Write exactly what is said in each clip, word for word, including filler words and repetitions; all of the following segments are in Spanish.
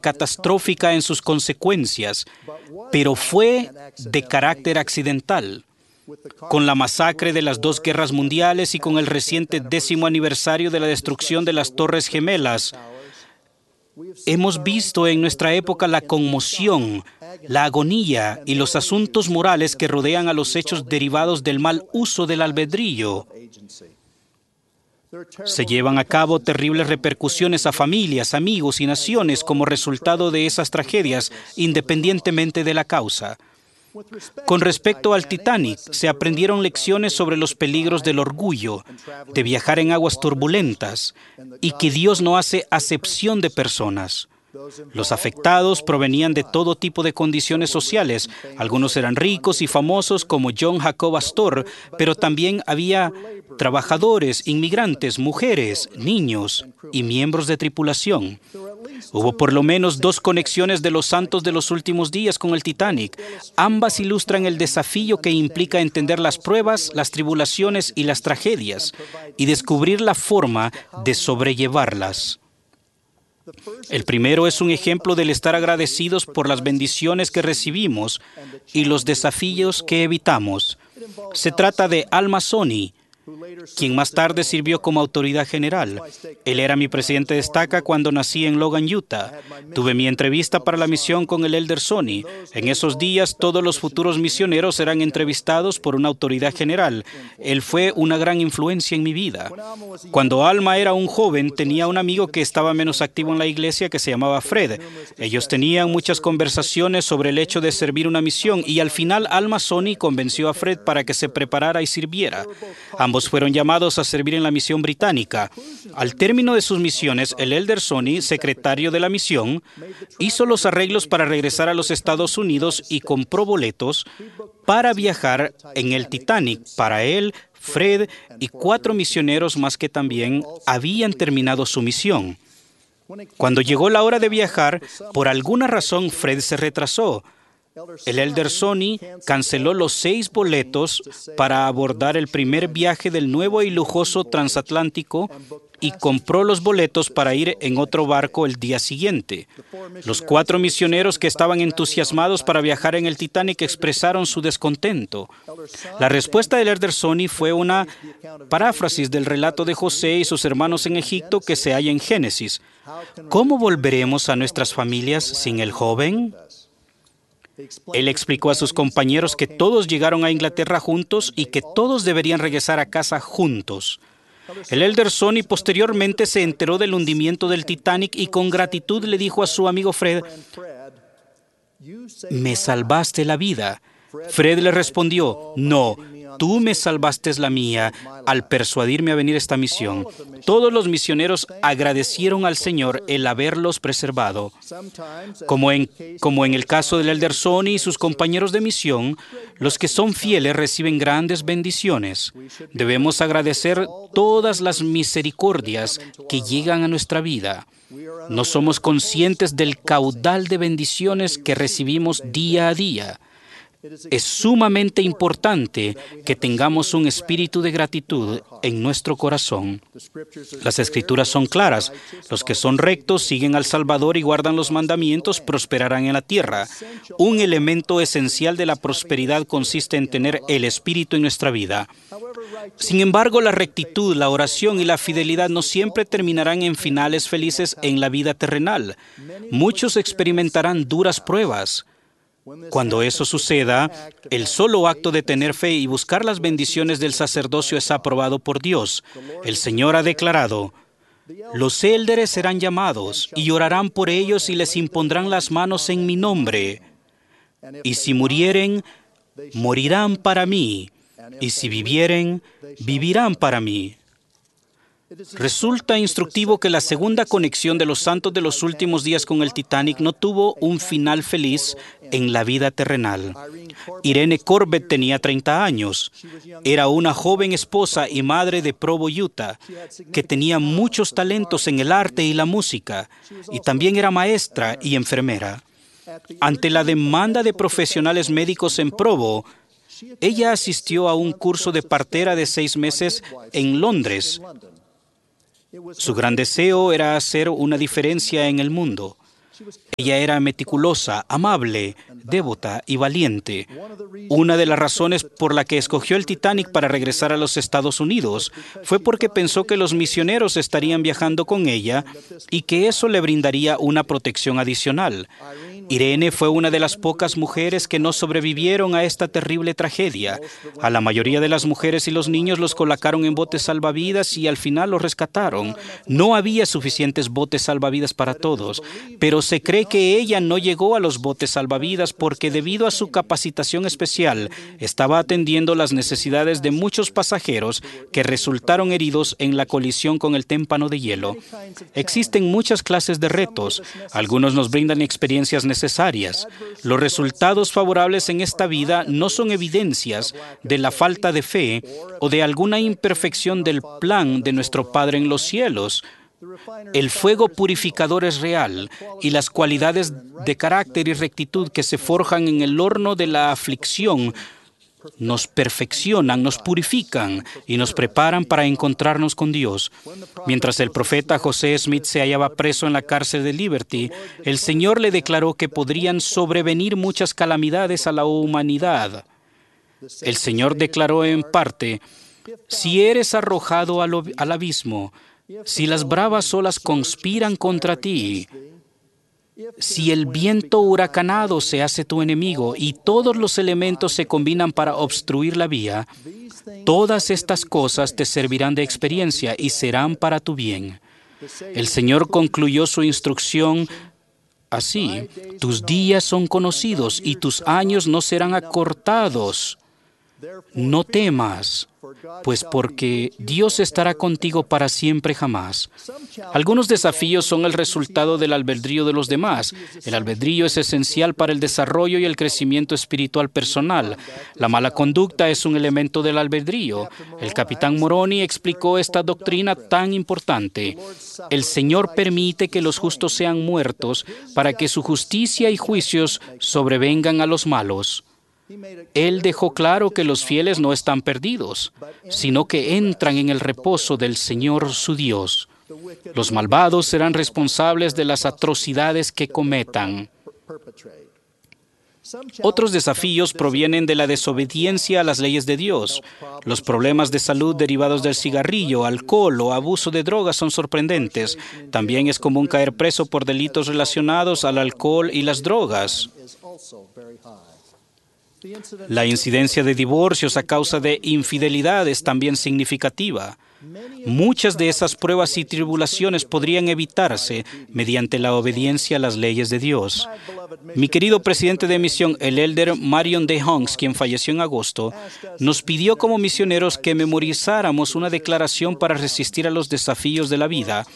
catastrófica en sus consecuencias, pero fue de carácter accidental. Con la masacre de las dos guerras mundiales y con el reciente décimo aniversario de la destrucción de las Torres Gemelas, hemos visto en nuestra época la conmoción, la agonía y los asuntos morales que rodean a los hechos derivados del mal uso del albedrío. Se llevan a cabo terribles repercusiones a familias, amigos y naciones como resultado de esas tragedias, independientemente de la causa. Con respecto al Titanic, se aprendieron lecciones sobre los peligros del orgullo, de viajar en aguas turbulentas, y que Dios no hace acepción de personas. Los afectados provenían de todo tipo de condiciones sociales. Algunos eran ricos y famosos como John Jacob Astor, pero también había trabajadores, inmigrantes, mujeres, niños y miembros de tripulación. Hubo por lo menos dos conexiones de los santos de los últimos días con el Titanic. Ambas ilustran el desafío que implica entender las pruebas, las tribulaciones y las tragedias y descubrir la forma de sobrellevarlas. El primero es un ejemplo del estar agradecidos por las bendiciones que recibimos y los desafíos que evitamos. Se trata de Al Mazzoni, quien más tarde sirvió como autoridad general. Él era mi presidente de estaca cuando nací en Logan, Utah. Tuve mi entrevista para la misión con el Elder Sony. En esos días, todos los futuros misioneros eran entrevistados por una autoridad general. Él fue una gran influencia en mi vida. Cuando Alma era un joven, tenía un amigo que estaba menos activo en la iglesia que se llamaba Fred. Ellos tenían muchas conversaciones sobre el hecho de servir una misión y al final Al Mazzoni convenció a Fred para que se preparara y sirviera. Ambos fueron llamados a servir en la misión británica. Al término de sus misiones, el Elder Sony, secretario de la misión, hizo los arreglos para regresar a los Estados Unidos y compró boletos para viajar en el Titanic para él, Fred y cuatro misioneros más que también habían terminado su misión. Cuando llegó la hora de viajar, por alguna razón Fred se retrasó. El Elder Sony canceló los seis boletos para abordar el primer viaje del nuevo y lujoso transatlántico y compró los boletos para ir en otro barco el día siguiente. Los cuatro misioneros que estaban entusiasmados para viajar en el Titanic expresaron su descontento. La respuesta del Elder Sony fue una paráfrasis del relato de José y sus hermanos en Egipto que se halla en Génesis. ¿Cómo volveremos a nuestras familias sin el joven? Él explicó a sus compañeros que todos llegaron a Inglaterra juntos y que todos deberían regresar a casa juntos. El Elder Sony posteriormente se enteró del hundimiento del Titanic y con gratitud le dijo a su amigo Fred, «Me salvaste la vida». Fred le respondió, «No, tú me salvaste la mía al persuadirme a venir a esta misión». Todos los misioneros agradecieron al Señor el haberlos preservado. Como en, como en el caso del Elder Sony y sus compañeros de misión, los que son fieles reciben grandes bendiciones. Debemos agradecer todas las misericordias que llegan a nuestra vida. No somos conscientes del caudal de bendiciones que recibimos día a día. Es sumamente importante que tengamos un espíritu de gratitud en nuestro corazón. Las Escrituras son claras. Los que son rectos siguen al Salvador y guardan los mandamientos, prosperarán en la tierra. Un elemento esencial de la prosperidad consiste en tener el Espíritu en nuestra vida. Sin embargo, la rectitud, la oración y la fidelidad no siempre terminarán en finales felices en la vida terrenal. Muchos experimentarán duras pruebas. Cuando eso suceda, el solo acto de tener fe y buscar las bendiciones del sacerdocio es aprobado por Dios. El Señor ha declarado, «Los élderes serán llamados y orarán por ellos y les impondrán las manos en mi nombre. Y si murieren, morirán para mí, y si vivieren, vivirán para mí». Resulta instructivo que la segunda conexión de los santos de los últimos días con el Titanic no tuvo un final feliz en la vida terrenal. Irene Corbett tenía treinta años. Era una joven esposa y madre de Provo, Utah, que tenía muchos talentos en el arte y la música, y también era maestra y enfermera. Ante la demanda de profesionales médicos en Provo, ella asistió a un curso de partera de seis meses en Londres. Su gran deseo era hacer una diferencia en el mundo. Ella era meticulosa, amable, devota y valiente. Una de las razones por la que escogió el Titanic para regresar a los Estados Unidos fue porque pensó que los misioneros estarían viajando con ella y que eso le brindaría una protección adicional. Irene fue una de las pocas mujeres que no sobrevivieron a esta terrible tragedia. A la mayoría de las mujeres y los niños los colocaron en botes salvavidas y al final los rescataron. No había suficientes botes salvavidas para todos, pero se cree que ella no llegó a los botes salvavidas porque debido a su capacitación especial estaba atendiendo las necesidades de muchos pasajeros que resultaron heridos en la colisión con el témpano de hielo. Existen muchas clases de retos. Algunos nos brindan experiencias necesarias. necesarias. Los resultados favorables en esta vida no son evidencias de la falta de fe o de alguna imperfección del plan de nuestro Padre en los cielos. El fuego purificador es real y las cualidades de carácter y rectitud que se forjan en el horno de la aflicción nos perfeccionan, nos purifican y nos preparan para encontrarnos con Dios. Mientras el profeta José Smith se hallaba preso en la cárcel de Liberty, el Señor le declaró que podrían sobrevenir muchas calamidades a la humanidad. El Señor declaró en parte: si eres arrojado al, al abismo, si las bravas olas conspiran contra ti, si el viento huracanado se hace tu enemigo y todos los elementos se combinan para obstruir la vía, todas estas cosas te servirán de experiencia y serán para tu bien. El Señor concluyó su instrucción así: tus días son conocidos y tus años no serán acortados. No temas, pues porque Dios estará contigo para siempre jamás. Algunos desafíos son el resultado del albedrío de los demás. El albedrío es esencial para el desarrollo y el crecimiento espiritual personal. La mala conducta es un elemento del albedrío. El capitán Moroni explicó esta doctrina tan importante. El Señor permite que los justos sean muertos para que su justicia y juicios sobrevengan a los malos. Él dejó claro que los fieles no están perdidos, sino que entran en el reposo del Señor su Dios. Los malvados serán responsables de las atrocidades que cometan. Otros desafíos provienen de la desobediencia a las leyes de Dios. Los problemas de salud derivados del cigarrillo, alcohol o abuso de drogas son sorprendentes. También es común caer preso por delitos relacionados al alcohol y las drogas. La incidencia de divorcios a causa de infidelidad es también significativa. Muchas de esas pruebas y tribulaciones podrían evitarse mediante la obediencia a las leyes de Dios. Mi querido presidente de misión, el elder Marion D. Hunks, quien falleció en agosto, nos pidió como misioneros que memorizáramos una declaración para resistir a los desafíos de la vida.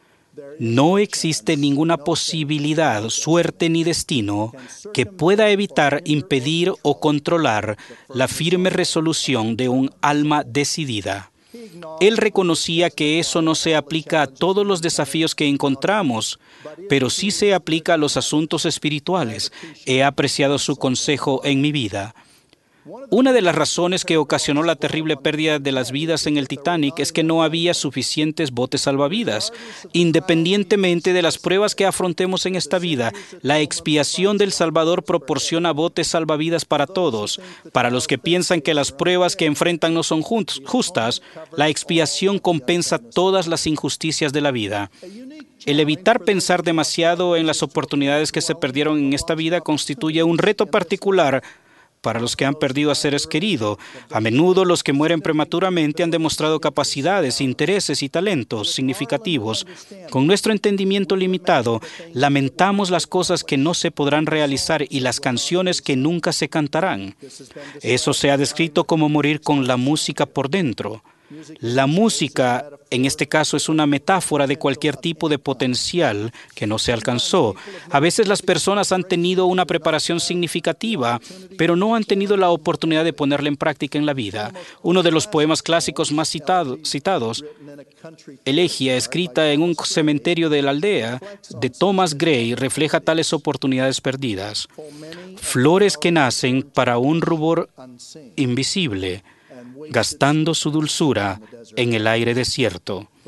No existe ninguna posibilidad, suerte ni destino que pueda evitar, impedir o controlar la firme resolución de un alma decidida. Él reconocía que eso no se aplica a todos los desafíos que encontramos, pero sí se aplica a los asuntos espirituales. He apreciado su consejo en mi vida. Una de las razones que ocasionó la terrible pérdida de las vidas en el Titanic es que no había suficientes botes salvavidas. Independientemente de las pruebas que afrontemos en esta vida, la expiación del Salvador proporciona botes salvavidas para todos. Para los que piensan que las pruebas que enfrentan no son justas, la expiación compensa todas las injusticias de la vida. El evitar pensar demasiado en las oportunidades que se perdieron en esta vida constituye un reto particular para los que han perdido a seres queridos. A menudo los que mueren prematuramente han demostrado capacidades, intereses y talentos significativos. Con nuestro entendimiento limitado, lamentamos las cosas que no se podrán realizar y las canciones que nunca se cantarán. Eso se ha descrito como morir con la música por dentro. La música, en este caso, es una metáfora de cualquier tipo de potencial que no se alcanzó. A veces las personas han tenido una preparación significativa, pero no han tenido la oportunidad de ponerla en práctica en la vida. Uno de los poemas clásicos más citado, citados, Elegía, escrita en un cementerio de la aldea, de Thomas Gray, refleja tales oportunidades perdidas. Flores que nacen para un rubor invisible, gastando su dulzura en el aire desierto.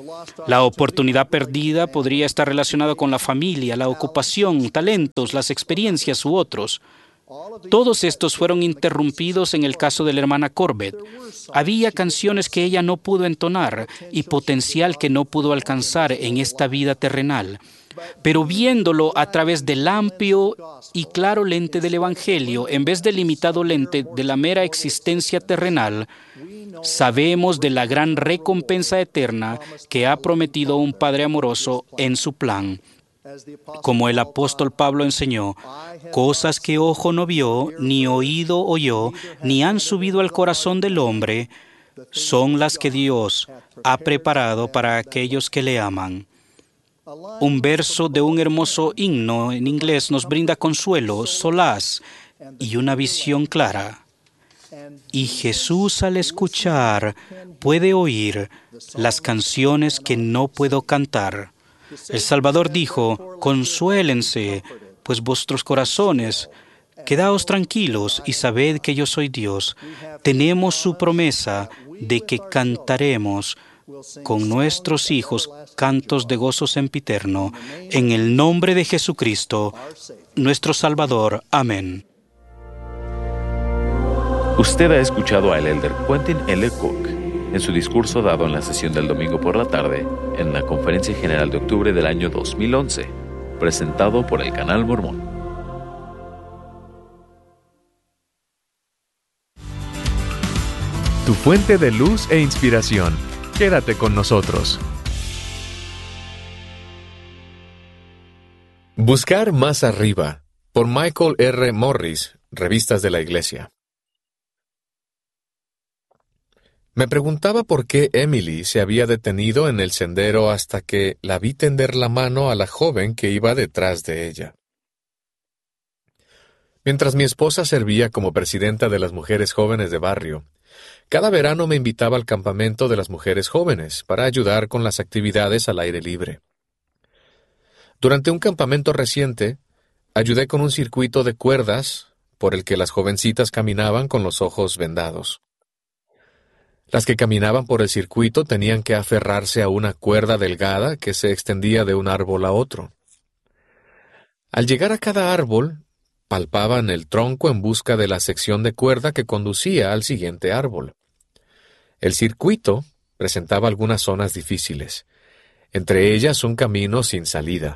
La oportunidad perdida podría estar relacionada con la familia, la ocupación, talentos, las experiencias u otros. Todos estos fueron interrumpidos en el caso de la hermana Corbett. Había canciones que ella no pudo entonar y potencial que no pudo alcanzar en esta vida terrenal. Pero viéndolo a través del amplio y claro lente del Evangelio, en vez del limitado lente de la mera existencia terrenal, sabemos de la gran recompensa eterna que ha prometido un Padre amoroso en su plan. Como el apóstol Pablo enseñó, cosas que ojo no vio, ni oído oyó, ni han subido al corazón del hombre, son las que Dios ha preparado para aquellos que le aman. Un verso de un hermoso himno en inglés nos brinda consuelo, solaz y una visión clara. Y Jesús, al escuchar, puede oír las canciones que no puedo cantar. El Salvador dijo, consuélense, pues vuestros corazones, quedaos tranquilos y sabed que yo soy Dios. Tenemos su promesa de que cantaremos con nuestros hijos cantos de gozo sempiterno. En el nombre de Jesucristo, nuestro Salvador. Amén. Usted ha escuchado al elder Quentin L. Cook en su discurso dado en la sesión del domingo por la tarde en la Conferencia General de octubre del año dos mil once, presentado por el Canal Mormón. Tu fuente de luz e inspiración. Quédate con nosotros. Buscar más arriba, por Michael R. Morris, Revistas de la Iglesia. Me preguntaba por qué Emily se había detenido en el sendero hasta que la vi tender la mano a la joven que iba detrás de ella. Mientras mi esposa servía como presidenta de las mujeres jóvenes de barrio, cada verano me invitaba al campamento de las mujeres jóvenes para ayudar con las actividades al aire libre. Durante un campamento reciente, ayudé con un circuito de cuerdas por el que las jovencitas caminaban con los ojos vendados. Las que caminaban por el circuito tenían que aferrarse a una cuerda delgada que se extendía de un árbol a otro. Al llegar a cada árbol, palpaban el tronco en busca de la sección de cuerda que conducía al siguiente árbol. El circuito presentaba algunas zonas difíciles, entre ellas un camino sin salida.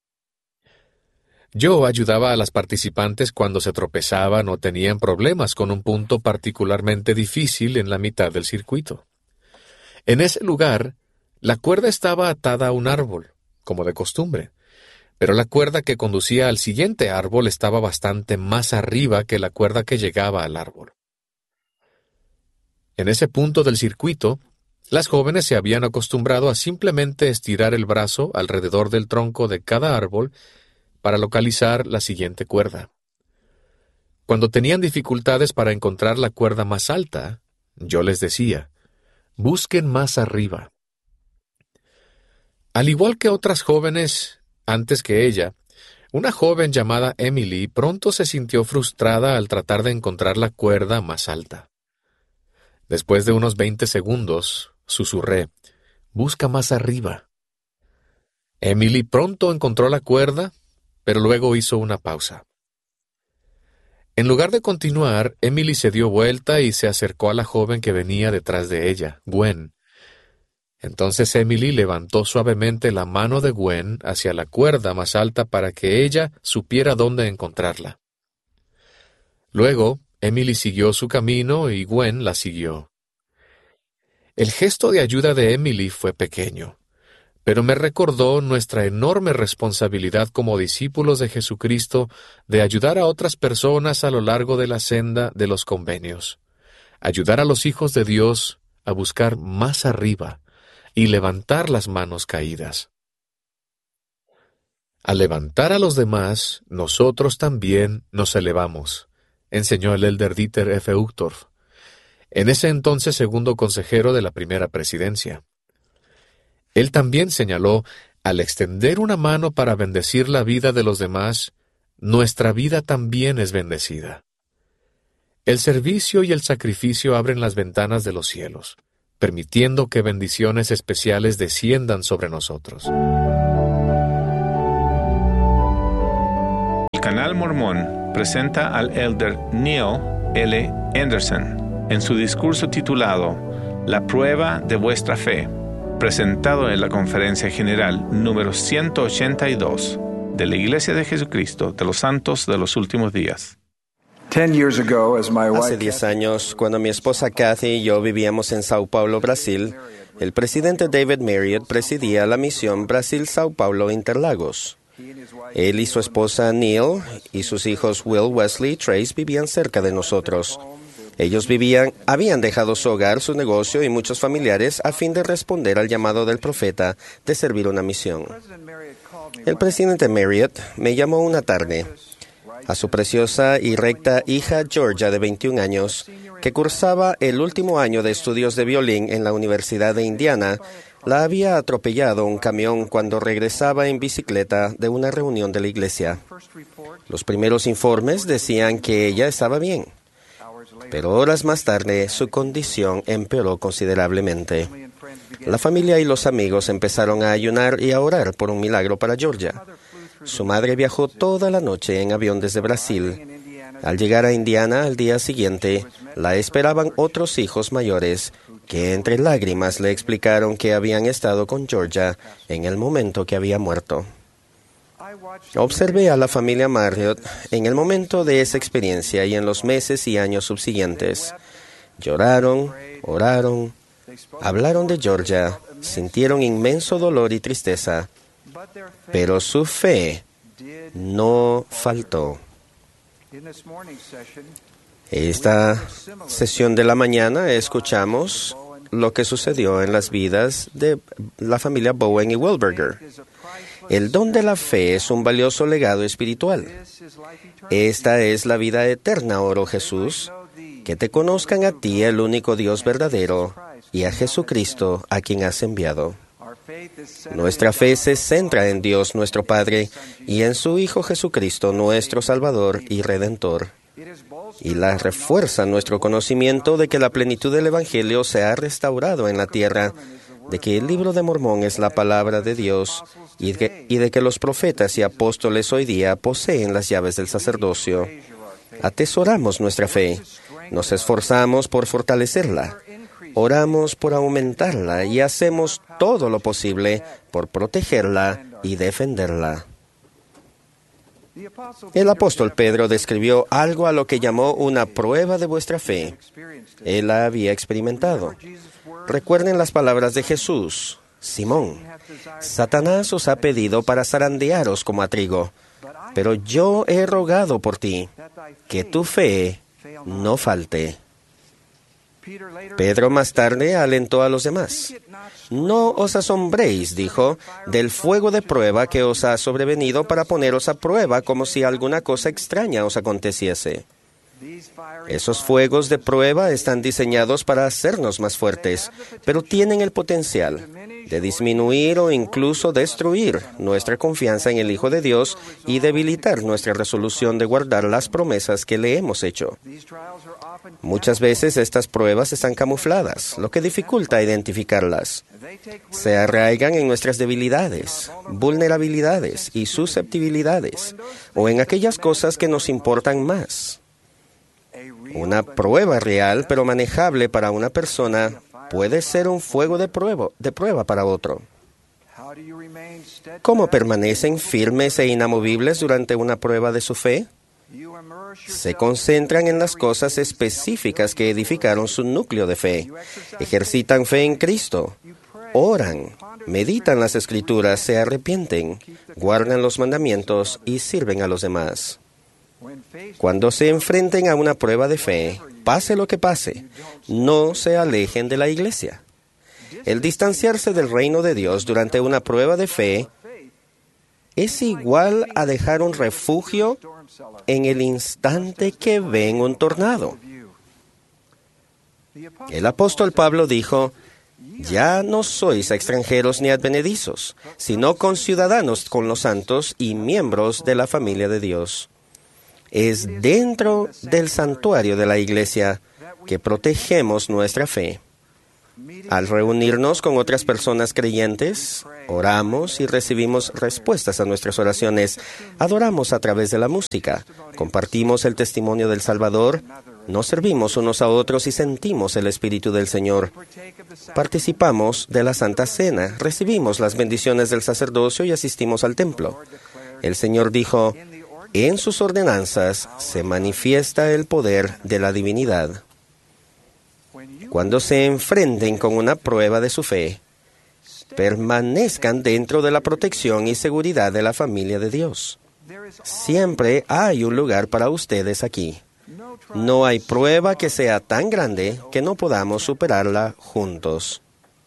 Yo ayudaba a las participantes cuando se tropezaban o tenían problemas con un punto particularmente difícil en la mitad del circuito. En ese lugar, la cuerda estaba atada a un árbol, como de costumbre, pero la cuerda que conducía al siguiente árbol estaba bastante más arriba que la cuerda que llegaba al árbol. En ese punto del circuito, las jóvenes se habían acostumbrado a simplemente estirar el brazo alrededor del tronco de cada árbol para localizar la siguiente cuerda. Cuando tenían dificultades para encontrar la cuerda más alta, yo les decía, busquen más arriba. Al igual que otras jóvenes antes que ella, una joven llamada Emily pronto se sintió frustrada al tratar de encontrar la cuerda más alta. Después de unos veinte segundos, susurré, busca más arriba. Emily pronto encontró la cuerda, pero luego hizo una pausa. En lugar de continuar, Emily se dio vuelta y se acercó a la joven que venía detrás de ella, Gwen. Entonces Emily levantó suavemente la mano de Gwen hacia la cuerda más alta para que ella supiera dónde encontrarla. Luego, Emily siguió su camino y Gwen la siguió. El gesto de ayuda de Emily fue pequeño, pero me recordó nuestra enorme responsabilidad como discípulos de Jesucristo de ayudar a otras personas a lo largo de la senda de los convenios, ayudar a los hijos de Dios a buscar más arriba y levantar las manos caídas. Al levantar a los demás, nosotros también nos elevamos, enseñó el elder Dieter F. Uchtdorf, en ese entonces segundo consejero de la primera presidencia. Él también señaló, al extender una mano para bendecir la vida de los demás, nuestra vida también es bendecida. El servicio y el sacrificio abren las ventanas de los cielos, permitiendo que bendiciones especiales desciendan sobre nosotros. El Canal Mormón presenta al elder Neil L. Anderson en su discurso titulado La prueba de vuestra fe, presentado en la Conferencia General número ciento ochenta y dos de la Iglesia de Jesucristo de los Santos de los Últimos Días. Hace diez años, cuando mi esposa Kathy y yo vivíamos en Sao Paulo, Brasil, el presidente David Marriott presidía la misión Brasil-Sao Paulo-Interlagos. Él y su esposa Neil y sus hijos Will, Wesley y Trace vivían cerca de nosotros. Ellos vivían, habían dejado su hogar, su negocio y muchos familiares a fin de responder al llamado del profeta de servir una misión. El presidente Marriott me llamó una tarde. A su preciosa y recta hija Georgia, de veintiún años, que cursaba el último año de estudios de violín en la Universidad de Indiana, la había atropellado un camión cuando regresaba en bicicleta de una reunión de la iglesia. Los primeros informes decían que ella estaba bien, pero horas más tarde su condición empeoró considerablemente. La familia y los amigos empezaron a ayunar y a orar por un milagro para Georgia. Su madre viajó toda la noche en avión desde Brasil. Al llegar a Indiana al día siguiente, la esperaban otros hijos mayores que entre lágrimas le explicaron que habían estado con Georgia en el momento que había muerto. Observé a la familia Marriott en el momento de esa experiencia y en los meses y años subsiguientes. Lloraron, oraron, hablaron de Georgia, sintieron inmenso dolor y tristeza, pero su fe no faltó. Esta sesión de la mañana escuchamos lo que sucedió en las vidas de la familia Bowen y Wilberger. El don de la fe es un valioso legado espiritual. Esta es la vida eterna, oró Jesús, que te conozcan a ti, el único Dios verdadero, y a Jesucristo, a quien has enviado. Nuestra fe se centra en Dios nuestro Padre y en su Hijo Jesucristo, nuestro Salvador y Redentor. Y la refuerza nuestro conocimiento de que la plenitud del Evangelio se ha restaurado en la tierra, de que el libro de Mormón es la palabra de Dios y de, y de que los profetas y apóstoles hoy día poseen las llaves del sacerdocio. Atesoramos nuestra fe, nos esforzamos por fortalecerla, oramos por aumentarla y hacemos todo lo posible por protegerla y defenderla. El apóstol Pedro describió algo a lo que llamó una prueba de vuestra fe. Él la había experimentado. Recuerden las palabras de Jesús. Simón, Satanás os ha pedido para zarandearos como a trigo, pero yo he rogado por ti, que tu fe no falte. Pedro más tarde alentó a los demás. No os asombréis, dijo, del fuego de prueba que os ha sobrevenido para poneros a prueba como si alguna cosa extraña os aconteciese. Esos fuegos de prueba están diseñados para hacernos más fuertes, pero tienen el potencial de disminuir o incluso destruir nuestra confianza en el Hijo de Dios y debilitar nuestra resolución de guardar las promesas que le hemos hecho. Muchas veces estas pruebas están camufladas, lo que dificulta identificarlas. Se arraigan en nuestras debilidades, vulnerabilidades y susceptibilidades, o en aquellas cosas que nos importan más. Una prueba real pero manejable para una persona puede ser un fuego de prueba, de prueba para otro. ¿Cómo permanecen firmes e inamovibles durante una prueba de su fe? Se concentran en las cosas específicas que edificaron su núcleo de fe. Ejercitan fe en Cristo. Oran, meditan las Escrituras, se arrepienten, guardan los mandamientos y sirven a los demás. Cuando se enfrenten a una prueba de fe, pase lo que pase, no se alejen de la iglesia. El distanciarse del reino de Dios durante una prueba de fe es igual a dejar un refugio en el instante que ven un tornado. El apóstol Pablo dijo, ya no sois extranjeros ni advenedizos, sino conciudadanos con los santos y miembros de la familia de Dios. Es dentro del santuario de la iglesia que protegemos nuestra fe. Al reunirnos con otras personas creyentes, oramos y recibimos respuestas a nuestras oraciones. Adoramos a través de la música, compartimos el testimonio del Salvador, nos servimos unos a otros y sentimos el Espíritu del Señor. Participamos de la Santa Cena, recibimos las bendiciones del sacerdocio y asistimos al templo. El Señor dijo, en sus ordenanzas se manifiesta el poder de la divinidad. Cuando se enfrenten con una prueba de su fe, permanezcan dentro de la protección y seguridad de la familia de Dios. Siempre hay un lugar para ustedes aquí. No hay prueba que sea tan grande que no podamos superarla juntos.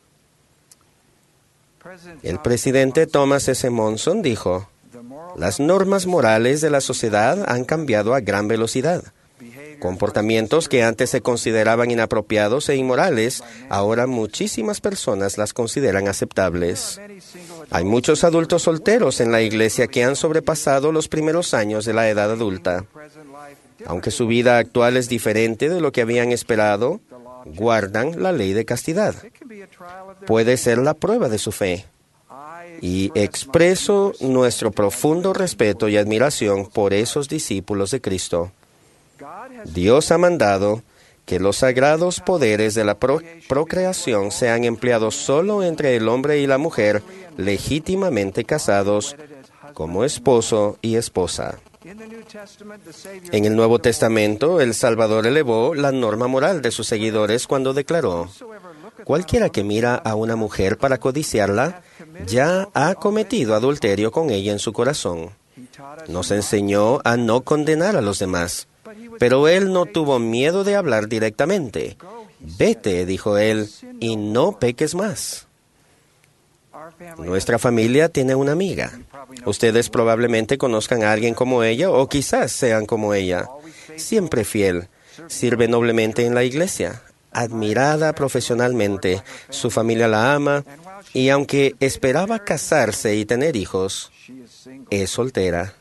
El presidente Thomas S. Monson dijo, las normas morales de la sociedad han cambiado a gran velocidad. Comportamientos que antes se consideraban inapropiados e inmorales, ahora muchísimas personas las consideran aceptables. Hay muchos adultos solteros en la iglesia que han sobrepasado los primeros años de la edad adulta. Aunque su vida actual es diferente de lo que habían esperado, guardan la ley de castidad. Puede ser la prueba de su fe. Y expreso nuestro profundo respeto y admiración por esos discípulos de Cristo. Dios ha mandado que los sagrados poderes de la pro- procreación sean empleados solo entre el hombre y la mujer legítimamente casados como esposo y esposa. En el Nuevo Testamento, el Salvador elevó la norma moral de sus seguidores cuando declaró, cualquiera que mira a una mujer para codiciarla, ya ha cometido adulterio con ella en su corazón. Nos enseñó a no condenar a los demás. Pero él no tuvo miedo de hablar directamente. Vete, dijo él, y no peques más. Nuestra familia tiene una amiga. Ustedes probablemente conozcan a alguien como ella o quizás sean como ella. Siempre fiel, sirve noblemente en la iglesia, admirada profesionalmente, su familia la ama y aunque esperaba casarse y tener hijos, es soltera.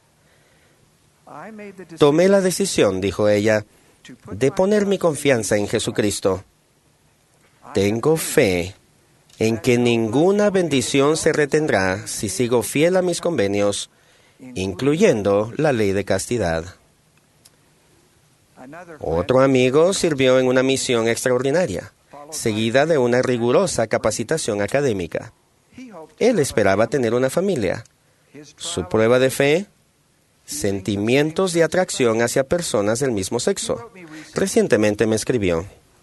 Tomé la decisión, dijo ella, de poner mi confianza en Jesucristo. Tengo fe en que ninguna bendición se retendrá si sigo fiel a mis convenios, incluyendo la ley de castidad. Otro amigo sirvió en una misión extraordinaria, seguida de una rigurosa capacitación académica. Él esperaba tener una familia. Su prueba de fe, sentimientos de atracción hacia personas del mismo sexo. Recientemente me escribió,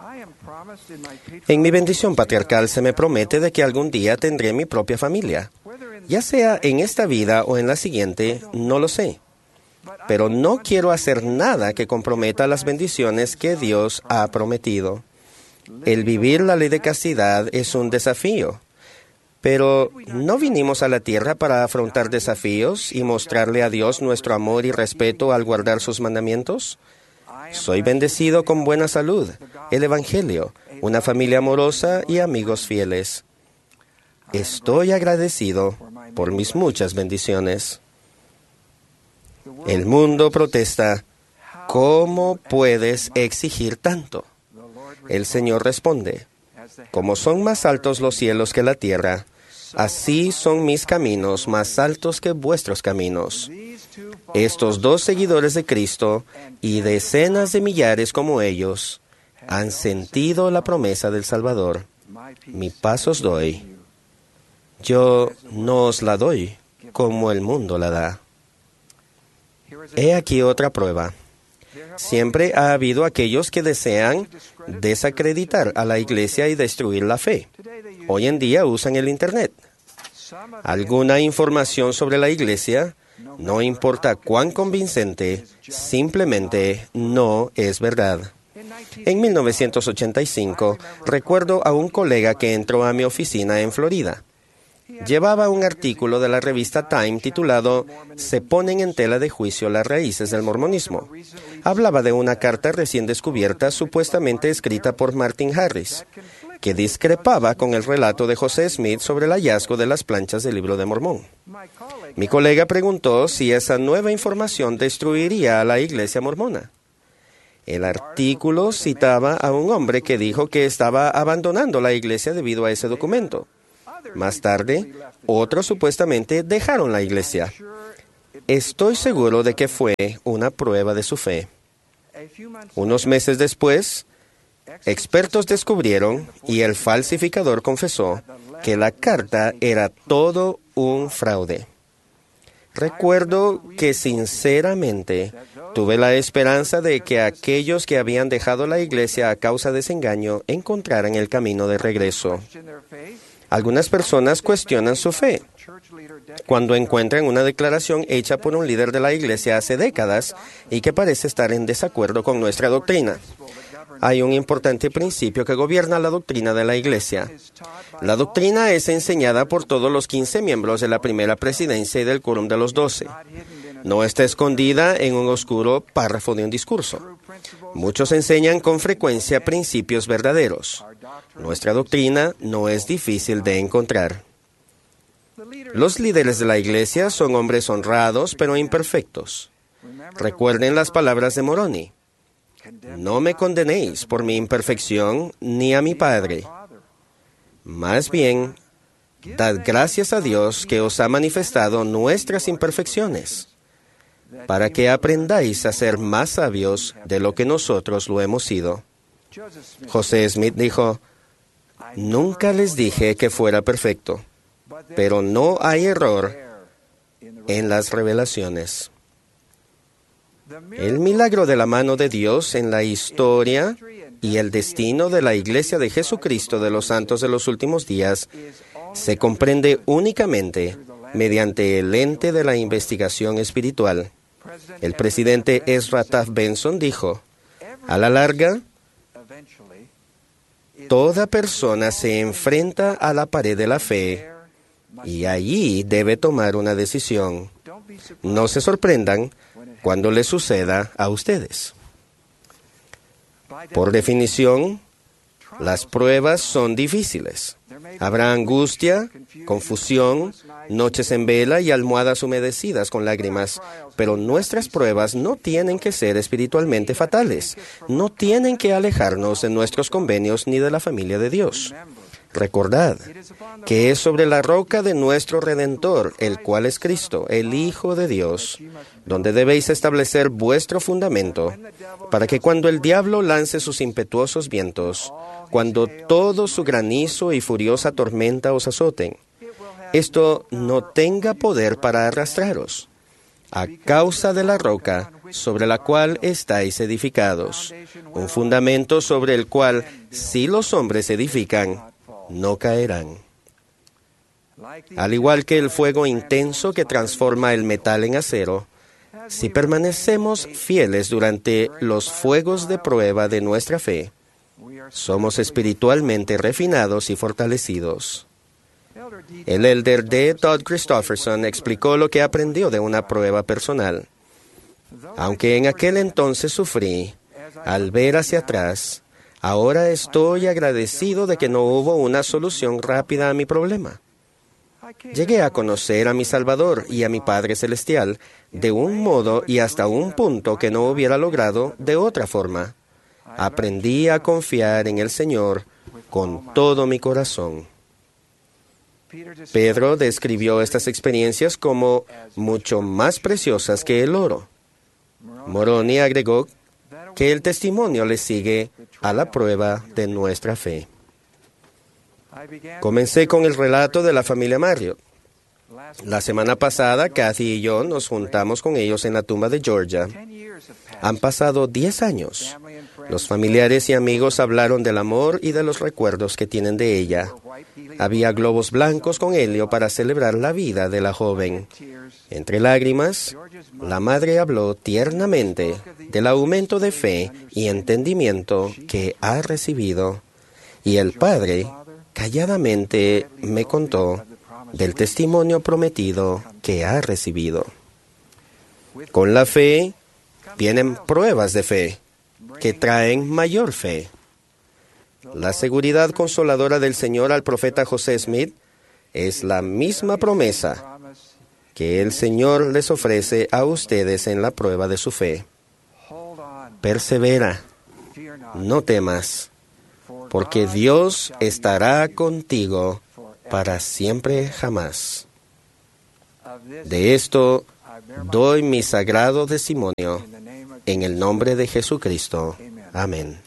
en mi bendición patriarcal se me promete de que algún día tendré mi propia familia. Ya sea en esta vida o en la siguiente, no lo sé. Pero no quiero hacer nada que comprometa las bendiciones que Dios ha prometido. El vivir la ley de castidad es un desafío. Pero ¿no vinimos a la tierra para afrontar desafíos y mostrarle a Dios nuestro amor y respeto al guardar sus mandamientos? Soy bendecido con buena salud, el Evangelio, una familia amorosa y amigos fieles. Estoy agradecido por mis muchas bendiciones. El mundo protesta, ¿cómo puedes exigir tanto? El Señor responde, como son más altos los cielos que la tierra, así son mis caminos más altos que vuestros caminos. Estos dos seguidores de Cristo y decenas de millares como ellos han sentido la promesa del Salvador. Mi paz os doy. Yo no os la doy como el mundo la da. He aquí otra prueba. Siempre ha habido aquellos que desean desacreditar a la iglesia y destruir la fe. Hoy en día usan el Internet. Alguna información sobre la iglesia, no importa cuán convincente, simplemente no es verdad. En mil novecientos ochenta y cinco, recuerdo a un colega que entró a mi oficina en Florida. Llevaba un artículo de la revista Time titulado «Se ponen en tela de juicio las raíces del mormonismo». Hablaba de una carta recién descubierta supuestamente escrita por Martin Harris, que discrepaba con el relato de José Smith sobre el hallazgo de las planchas del Libro de Mormón. Mi colega preguntó si esa nueva información destruiría a la iglesia mormona. El artículo citaba a un hombre que dijo que estaba abandonando la iglesia debido a ese documento. Más tarde, otros supuestamente dejaron la iglesia. Estoy seguro de que fue una prueba de su fe. Unos meses después, expertos descubrieron y el falsificador confesó que la carta era todo un fraude. Recuerdo que sinceramente tuve la esperanza de que aquellos que habían dejado la iglesia a causa de ese engaño encontraran el camino de regreso. Algunas personas cuestionan su fe cuando encuentran una declaración hecha por un líder de la iglesia hace décadas y que parece estar en desacuerdo con nuestra doctrina. Hay un importante principio que gobierna la doctrina de la iglesia. La doctrina es enseñada por todos los quince miembros de la primera presidencia y del quórum de los doce. No está escondida en un oscuro párrafo de un discurso. Muchos enseñan con frecuencia principios verdaderos. Nuestra doctrina no es difícil de encontrar. Los líderes de la iglesia son hombres honrados pero imperfectos. Recuerden las palabras de Moroni. No me condenéis por mi imperfección ni a mi Padre. Más bien, dad gracias a Dios que os ha manifestado nuestras imperfecciones, para que aprendáis a ser más sabios de lo que nosotros lo hemos sido. José Smith dijo, nunca les dije que fuera perfecto, pero no hay error en las revelaciones. El milagro de la mano de Dios en la historia y el destino de la Iglesia de Jesucristo de los Santos de los Últimos Días se comprende únicamente mediante el lente de la investigación espiritual. El presidente Ezra Taft Benson dijo, a la larga, toda persona se enfrenta a la pared de la fe y allí debe tomar una decisión. No se sorprendan cuando les suceda a ustedes. Por definición, las pruebas son difíciles. Habrá angustia, confusión, noches en vela y almohadas humedecidas con lágrimas, pero nuestras pruebas no tienen que ser espiritualmente fatales, no tienen que alejarnos de nuestros convenios ni de la familia de Dios. Recordad que es sobre la roca de nuestro Redentor, el cual es Cristo, el Hijo de Dios, donde debéis establecer vuestro fundamento, para que cuando el diablo lance sus impetuosos vientos, cuando todo su granizo y furiosa tormenta os azoten, esto no tenga poder para arrastraros, a causa de la roca sobre la cual estáis edificados, un fundamento sobre el cual, si los hombres edifican, no caerán. Al igual que el fuego intenso que transforma el metal en acero, si permanecemos fieles durante los fuegos de prueba de nuestra fe, somos espiritualmente refinados y fortalecidos. El elder D. Todd Christofferson explicó lo que aprendió de una prueba personal. Aunque en aquel entonces sufrí, al ver hacia atrás, ahora estoy agradecido de que no hubo una solución rápida a mi problema. Llegué a conocer a mi Salvador y a mi Padre Celestial de un modo y hasta un punto que no hubiera logrado de otra forma. Aprendí a confiar en el Señor con todo mi corazón. Pedro describió estas experiencias como mucho más preciosas que el oro. Moroni agregó que el testimonio le sigue a la prueba de nuestra fe. Comencé con el relato de la familia Marriott. La semana pasada, Kathy y yo nos juntamos con ellos en la tumba de Georgia. Han pasado diez años. Los familiares y amigos hablaron del amor y de los recuerdos que tienen de ella. Había globos blancos con helio para celebrar la vida de la joven. Entre lágrimas, la madre habló tiernamente del aumento de fe y entendimiento que ha recibido, y el padre calladamente me contó del testimonio prometido que ha recibido. Con la fe vienen pruebas de fe que traen mayor fe. La seguridad consoladora del Señor al profeta José Smith es la misma promesa que el Señor les ofrece a ustedes en la prueba de su fe. persevera, no temas, porque Dios estará contigo para siempre jamás. De esto doy mi sagrado testimonio en el nombre de Jesucristo. Amén.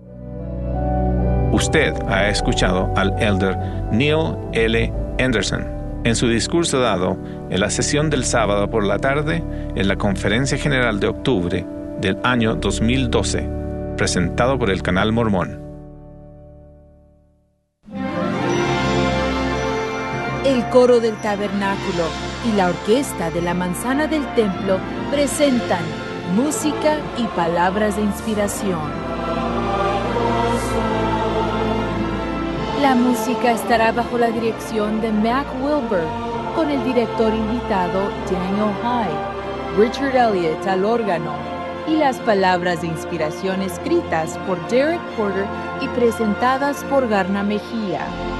Usted ha escuchado al elder Neil L. Anderson en su discurso dado en la sesión del sábado por la tarde en la Conferencia General de Octubre del año dos mil doce, presentado por el Canal Mormón. El coro del tabernáculo y la orquesta de la manzana del templo presentan música y palabras de inspiración. La música estará bajo la dirección de Mac Wilber, con el director invitado Daniel Hyde, Richard Elliott al órgano, y las palabras de inspiración escritas por Derek Porter y presentadas por Garna Mejía.